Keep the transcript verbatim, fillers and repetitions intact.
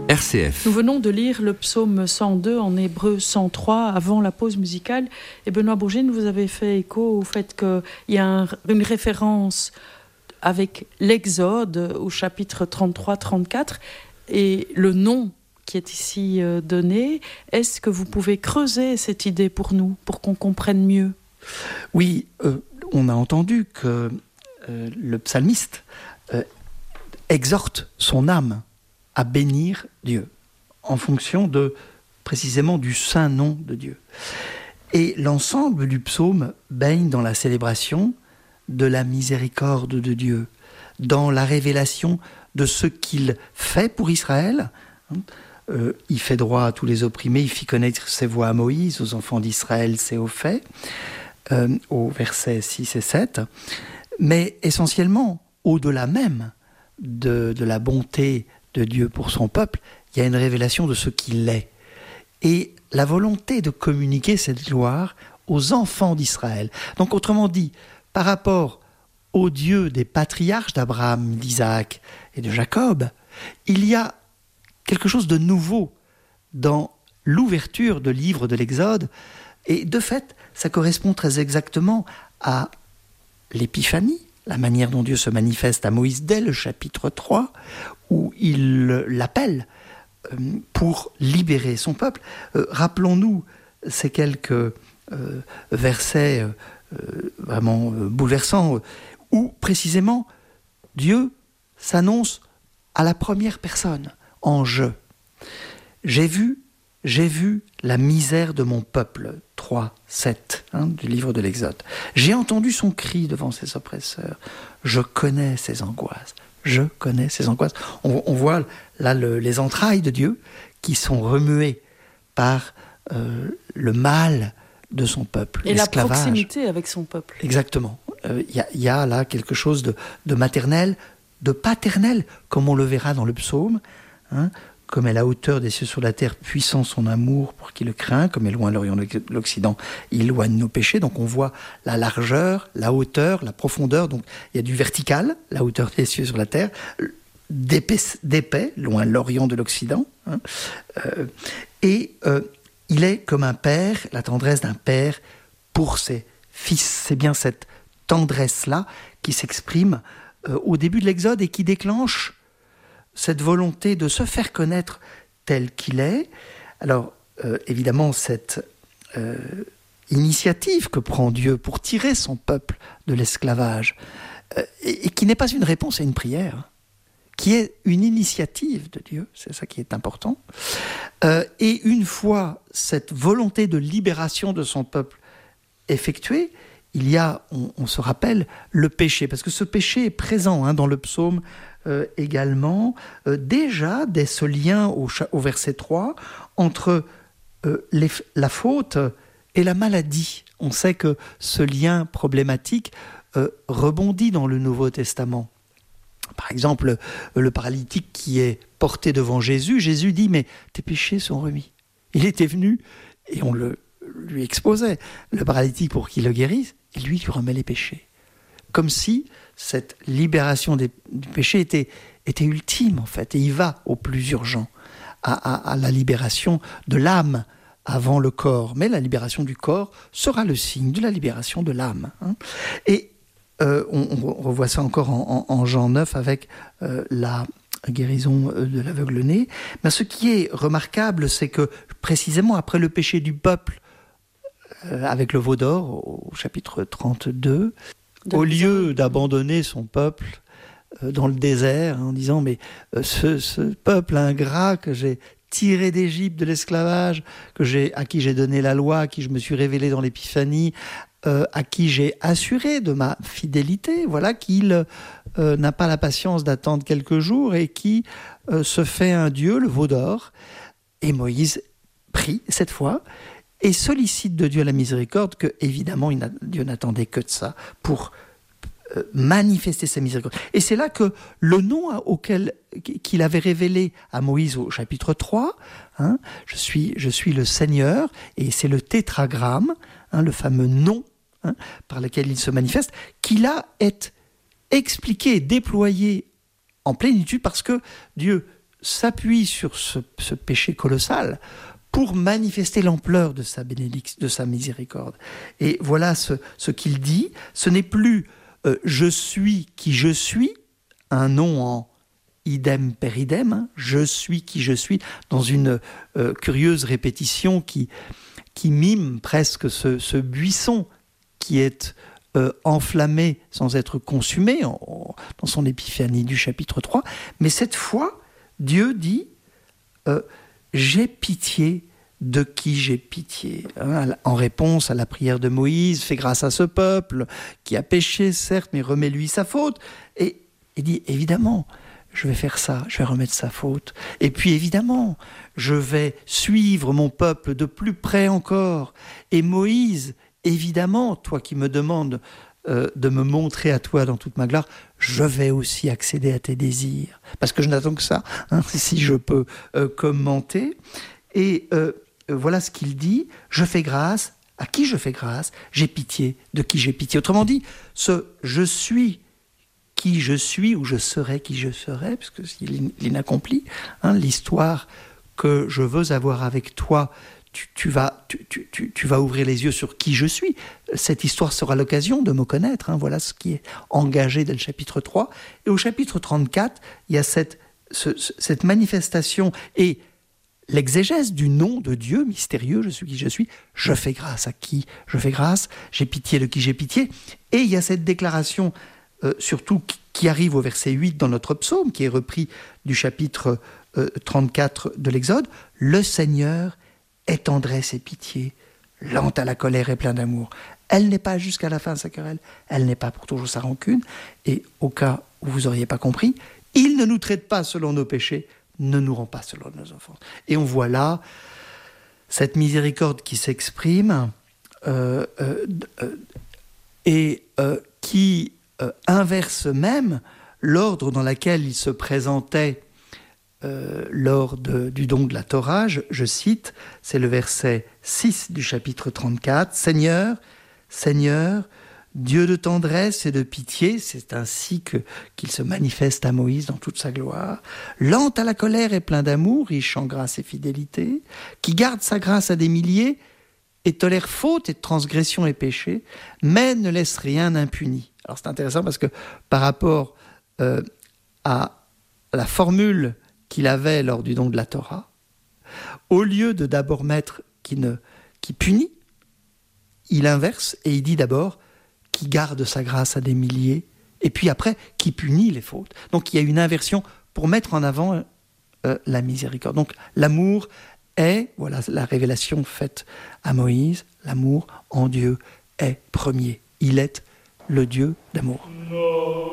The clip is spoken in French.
R C F. Nous venons de lire le psaume cent deux en hébreu cent trois avant la pause musicale. Et Benoît Bourgine, vous avez fait écho au fait qu'il y a un, une référence avec l'Exode au chapitre trente-trois trente-quatre et le nom qui est ici donné. Est-ce que vous pouvez creuser cette idée pour nous, pour qu'on comprenne mieux ? Oui, euh, on a entendu que euh, le psalmiste euh, exhorte son âme à bénir Dieu, en fonction de, précisément, du saint nom de Dieu. Et l'ensemble du psaume baigne dans la célébration de la miséricorde de Dieu, dans la révélation de ce qu'il fait pour Israël. Euh, il fait droit à tous les opprimés, il fit connaître ses voies à Moïse, aux enfants d'Israël, c'est au fait, euh, au verset six et sept. Mais essentiellement, au-delà même de, de la bonté de Dieu pour son peuple, il y a une révélation de ce qu'il est. Et la volonté de communiquer cette gloire aux enfants d'Israël. Donc autrement dit, par rapport au Dieu des patriarches d'Abraham, d'Isaac et de Jacob, il y a quelque chose de nouveau dans l'ouverture de livre de l'Exode. Et de fait, ça correspond très exactement à l'épiphanie, la manière dont Dieu se manifeste à Moïse dès le chapitre trois, où il l'appelle pour libérer son peuple. Euh, rappelons-nous ces quelques euh, versets euh, vraiment euh, bouleversants, euh, où précisément Dieu s'annonce à la première personne, en « je ». J'ai vu, j'ai vu la misère de mon peuple, trois, sept, hein, du livre de l'Exode. J'ai entendu son cri devant ses oppresseurs. Je connais ses angoisses. Je connais ses angoisses. On, on voit là le, les entrailles de Dieu qui sont remuées par euh, le mal de son peuple, et l'esclavage. La proximité avec son peuple. Exactement. Il euh, y, y a là quelque chose de, de maternel, de paternel, comme on le verra dans le psaume. Hein, comme est la hauteur des cieux sur la terre, puissant son amour pour qui le craint, comme est loin l'Orient de l'Occident, il éloigne nos péchés. Donc on voit la largeur, la hauteur, la profondeur. Donc il y a du vertical, la hauteur des cieux sur la terre, d'épais, d'épais loin l'Orient de l'Occident. Hein, euh, et euh, il est comme un père, la tendresse d'un père pour ses fils. C'est bien cette tendresse-là qui s'exprime euh, au début de l'Exode et qui déclenche cette volonté de se faire connaître tel qu'il est. Alors, euh, évidemment, cette euh, initiative que prend Dieu pour tirer son peuple de l'esclavage, euh, et, et qui n'est pas une réponse à une prière, qui est une initiative de Dieu, c'est ça qui est important. Euh, et une fois cette volonté de libération de son peuple effectuée, il y a, on, on se rappelle, le péché, parce que ce péché est présent hein, dans le psaume euh, également, euh, déjà dès ce lien au, au verset trois, entre euh, les, la faute et la maladie. On sait que ce lien problématique euh, rebondit dans le Nouveau Testament. Par exemple, le paralytique qui est porté devant Jésus, Jésus dit « mais tes péchés sont remis ». Il était venu et on le, lui exposait, le paralytique pour qu'il le guérisse, et lui, lui remet les péchés. Comme si cette libération des, du péché était, était ultime, en fait, et il va au plus urgent, à, à, à la libération de l'âme avant le corps. Mais la libération du corps sera le signe de la libération de l'âme. Hein. Et euh, on, on revoit ça encore en, en, en Jean neuf avec euh, la guérison de l'aveugle-né. Mais ce qui est remarquable, c'est que précisément après le péché du peuple, avec le veau d'or, au chapitre trente-deux, de au lieu d'abandonner son peuple dans le désert, en disant « mais ce, ce peuple ingrat que j'ai tiré d'Égypte, de l'esclavage, que j'ai, à qui j'ai donné la loi, à qui je me suis révélé dans l'Épiphanie, euh, à qui j'ai assuré de ma fidélité, voilà qu'il euh, n'a pas la patience d'attendre quelques jours et qui euh, se fait un dieu, le veau d'or. » Et Moïse prie cette fois et sollicite de Dieu la miséricorde, que évidemment il Dieu n'attendait que de ça pour euh, manifester sa miséricorde. Et c'est là que le nom auquel qu'il avait révélé à Moïse au chapitre trois, hein, je suis, je suis le Seigneur, et c'est le tétragramme, hein, le fameux nom hein, par lequel il se manifeste, qui là est expliqué, déployé en plénitude, parce que Dieu s'appuie sur ce, ce péché colossal pour manifester l'ampleur de sa bénédiction, de sa miséricorde. Et voilà ce, ce qu'il dit. Ce n'est plus euh, « je suis qui je suis », un nom en idem per idem, hein, « je suis qui je suis », dans une euh, curieuse répétition qui, qui mime presque ce, ce buisson qui est euh, enflammé sans être consumé en, en, dans son épiphanie du chapitre trois. Mais cette fois, Dieu dit euh, « j'ai pitié de qui j'ai pitié », hein, en réponse à la prière de Moïse, « fais grâce à ce peuple qui a péché, certes, mais remets-lui sa faute ». Et il dit « évidemment, je vais faire ça, je vais remettre sa faute. Et puis évidemment, je vais suivre mon peuple de plus près encore. Et Moïse, évidemment, toi qui me demandes euh, de me montrer à toi dans toute ma gloire, je vais aussi accéder à tes désirs. Parce que je n'attends que ça, hein, si je peux euh, commenter. Et euh, voilà ce qu'il dit, je fais grâce, à qui je fais grâce, j'ai pitié de qui j'ai pitié. Autrement dit, ce « je suis » qui je suis ou je serai qui je serai, parce que c'est l'inaccompli, hein, l'histoire que je veux avoir avec toi, tu, tu, vas, tu, tu, tu, tu vas ouvrir les yeux sur qui je suis. Cette histoire sera l'occasion de me connaître, hein, voilà ce qui est engagé dès le chapitre trois. Et au chapitre trente-quatre, il y a cette, ce, cette manifestation et l'exégèse du nom de Dieu mystérieux, je suis qui je suis, je fais grâce à qui je fais grâce, j'ai pitié de qui j'ai pitié. Et il y a cette déclaration Euh, surtout qui arrive au verset huit dans notre psaume, qui est repris du chapitre euh, trente-quatre de l'Exode. « Le Seigneur est tendresse et pitié, lent à la colère et plein d'amour. Elle n'est pas jusqu'à la fin de sa querelle, elle n'est pas pour toujours sa rancune. » Et au cas où vous n'auriez pas compris, « Il ne nous traite pas selon nos péchés, ne nous rend pas selon nos offenses. » Et on voit là cette miséricorde qui s'exprime euh, euh, euh, et euh, qui... Euh, inverse même l'ordre dans lequel il se présentait euh, lors de, du don de la Torah. Je, je cite, c'est le verset six du chapitre trente-quatre. « Seigneur, Seigneur, Dieu de tendresse et de pitié », c'est ainsi que, qu'il se manifeste à Moïse dans toute sa gloire, « lent à la colère et plein d'amour, riche en grâce et fidélité, qui garde sa grâce à des milliers et tolère faute et transgression et péché, mais ne laisse rien impuni. » Alors c'est intéressant parce que par rapport euh, à la formule qu'il avait lors du don de la Torah, au lieu de d'abord mettre qui, ne, qui punit, il inverse et il dit d'abord qui garde sa grâce à des milliers, et puis après qui punit les fautes. Donc il y a une inversion pour mettre en avant euh, la miséricorde. Donc l'amour est, voilà la révélation faite à Moïse, l'amour en Dieu est premier. Il est le Dieu d'amour.